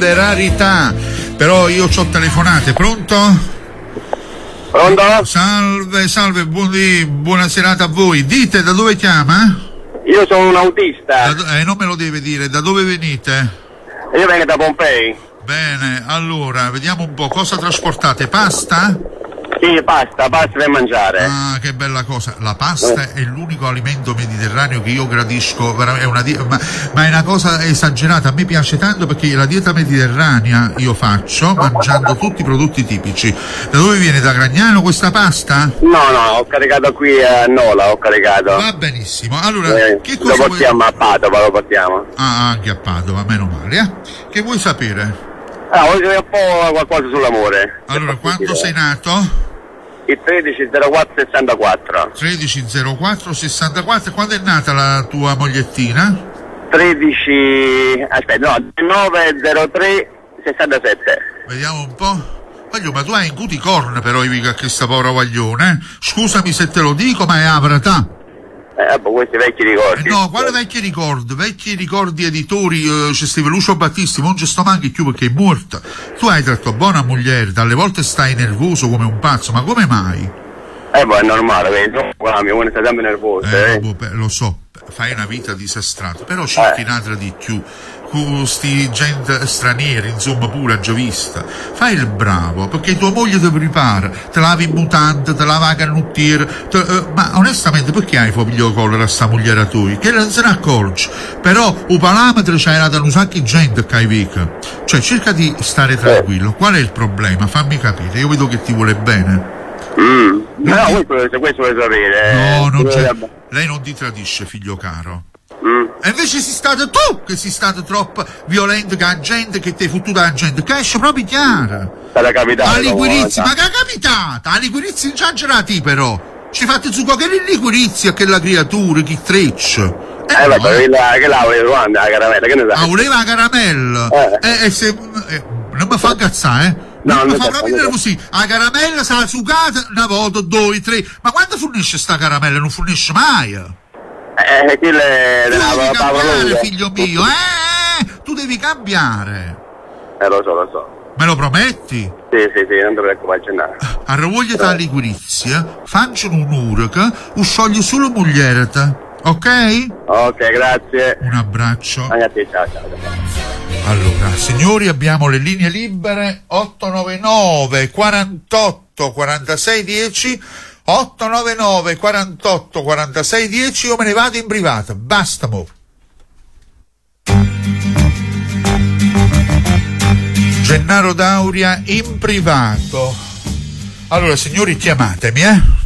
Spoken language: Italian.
grande rarità. Però io c'ho telefonate, pronto? Pronto? Salve, buona serata a voi. Dite, da dove chiama? Io sono un autista. Non me lo deve dire, da dove venite? Io vengo da Pompei. Bene, allora, vediamo un po', cosa trasportate? Pasta? Sì, pasta da mangiare. Ah, che bella cosa. La pasta è l'unico alimento mediterraneo che io gradisco, è una ma è una cosa esagerata. A me piace tanto perché la dieta mediterranea io faccio mangiando tutti i prodotti tipici. Da dove viene? Da Gragnano questa pasta? No, ho caricato qui a Nola, ho caricato. Va benissimo. Allora, che cosa lo portiamo a Padova, lo portiamo. Ah, anche a Padova, meno male, Che vuoi sapere? Voglio sapere un po' qualcosa sull'amore. Allora, quando sei nato? Il 130464. 130464. Quando è nata la tua mogliettina? 90367. Vediamo un po'. Voglio, ma tu hai un cuticorn però, Ivica, che sta povera guaglione. Scusami se te lo dico, ma è avratà. Questi vecchi ricordi. No, quale vecchi ricordi? Vecchi ricordi editori, c'è Steve Lucio Battisti, non ci sto manchi più perché è morta. Tu hai tratto buona moglie, dalle volte stai nervoso come un pazzo, ma come mai? È normale, vedi, uno sta sempre nervoso. Lo so, fai una vita disastrata, però cerchi un'altra di più. Sti gente stranieri, insomma, pure già vista. Fai il bravo, perché tua moglie ti prepara, te lavi in mutante, te lava a canottiere, ma onestamente perché hai figlio collera a sta moglie a tu? Che non se ne accorge. Però un parametro c'hai dato un sacco di gente che hai vica. Cioè, cerca di stare tranquillo. Qual è il problema? Fammi capire, io vedo che ti vuole bene. Questo vuoi sapere. No, non c'è. Lei non ti tradisce, figlio caro. E invece sei stato tu che sei stato troppo violento con la gente, che ti hai fottuto la gente, che esce proprio chiara. Sarà capitato. Liquirizia, ma che è capitata? La liquirizia esagerati però. Ci fate su che liquirizia che la creatura, che treccia. Che la voleva la caramella, che ne sai? Voleva la caramella. Non mi fa cazzare, Non mi fa proprio così. La caramella sarà sucata una volta, 2, 3. Ma quando fornisce sta caramella? Non fornisce mai. Tu devi cambiare, figlio mio, tu devi cambiare. Lo so. Me lo prometti? Sì, non dovrei accennare. Arravogliati la liquirizia, faccelo un'ora che scioglie solo moglierata, ok? Ok, grazie. Un abbraccio. A te, ciao. Allora, signori, abbiamo le linee libere 899 48 46 10. 899 48 46 10. Io me ne vado in privata, basta mo. Gennaro Dauria in privato. Allora, signori, chiamatemi,